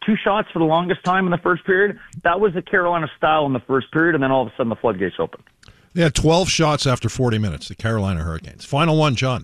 2 shots for the longest time in the first period. That was the Carolina style in the first period, and then all of a sudden the floodgates opened. They had 12 shots after 40 minutes, the Carolina Hurricanes. Final one, John.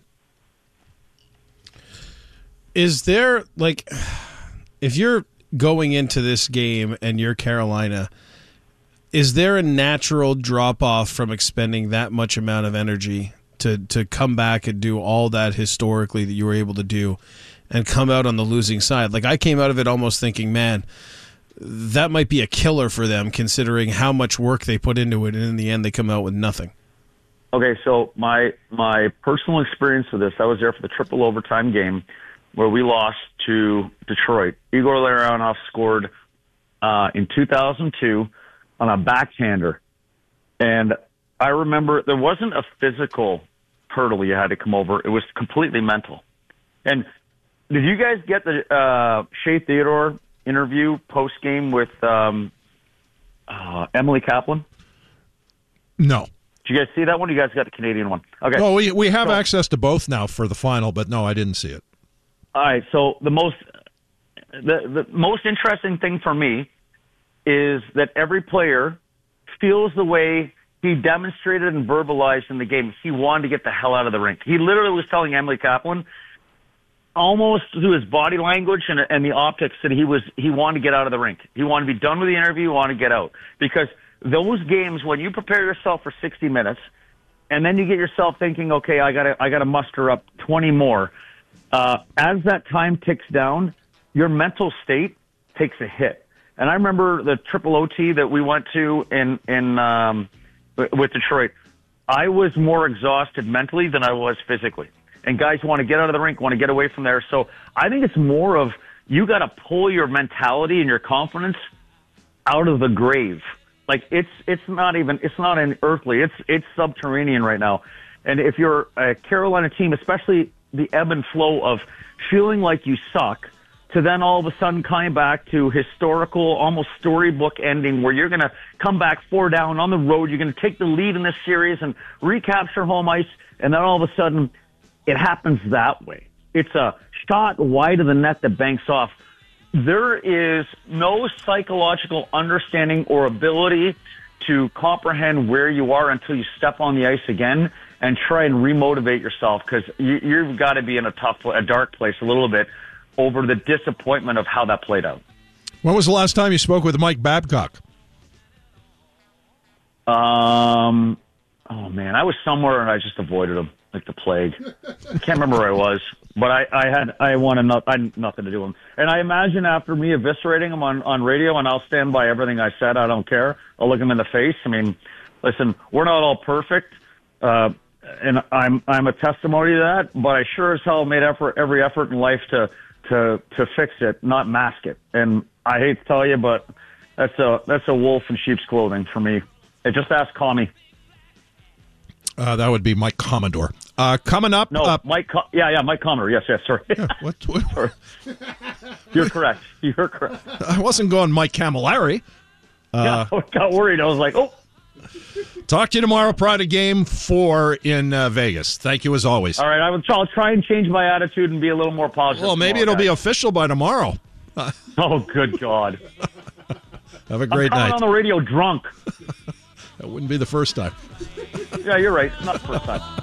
Is there, like, if you're going into this game and you're Carolina, is there a natural drop-off from expending that much amount of energy to come back and do all that historically that you were able to do and come out on the losing side? Like, I came out of it almost thinking, man, that might be a killer for them considering how much work they put into it, and in the end they come out with nothing. Okay, so my personal experience with this, I was there for the triple overtime game where we lost to Detroit. Igor Larionov scored in 2002 on a backhander. And I remember there wasn't a physical hurdle you had to come over. It was completely mental. And did you guys get the Shea Theodore interview post-game with Emily Kaplan? No. Did you guys see that one? Or you guys got the Canadian one? Okay. Well, we have access to both now for the final, but no, I didn't see it. All right, so the most interesting thing for me is that every player feels the way he demonstrated and verbalized in the game. He wanted to get the hell out of the rink. He literally was telling Emily Kaplan, almost through his body language and the optics, that he wanted to get out of the rink. He wanted to be done with the interview. He wanted to get out. Because those games, when you prepare yourself for 60 minutes, and then you get yourself thinking, okay, I gotta muster up 20 more. As that time ticks down, your mental state takes a hit. And I remember the triple OT that we went to with Detroit. I was more exhausted mentally than I was physically. And guys want to get out of the rink, want to get away from there. So I think it's more of you got to pull your mentality and your confidence out of the grave. Like it's not an earthly. It's subterranean right now. And if you're a Carolina team, especially the ebb and flow of feeling like you suck to then all of a sudden coming back to historical, almost storybook ending where you're going to come back 4 down on the road. You're going to take the lead in this series and recapture home ice. And then all of a sudden it happens that way. It's a shot wide of the net that banks off. There is no psychological understanding or ability to comprehend where you are until you step on the ice again and try and remotivate yourself, because you've got to be in a dark place a little bit over the disappointment of how that played out. When was the last time you spoke with Mike Babcock? Oh man, I was somewhere and I just avoided him like the plague. I can't remember where I was, but I had nothing to do with him. And I imagine after me eviscerating him on radio, and I'll stand by everything I said, I don't care. I'll look him in the face. I mean, listen, we're not all perfect. And I'm a testimony to that, but I sure as hell made every effort in life to fix it, not mask it. And I hate to tell you, but that's a wolf in sheep's clothing for me. Just ask Commie. That would be Mike Commodore. Coming up. No, Mike Commodore. Yes, sorry. Yeah, what? Sorry. You're correct. I wasn't going Mike Camilleri. I got worried. I was like, oh. Talk to you tomorrow prior to Game 4 in Vegas. Thank you as always. All right, I'll try and change my attitude and be a little more positive. Well, maybe it'll be official by tomorrow. Oh, good God. Have a great night. I'm on the radio drunk. That wouldn't be the first time. Yeah, you're right. It's not the first time.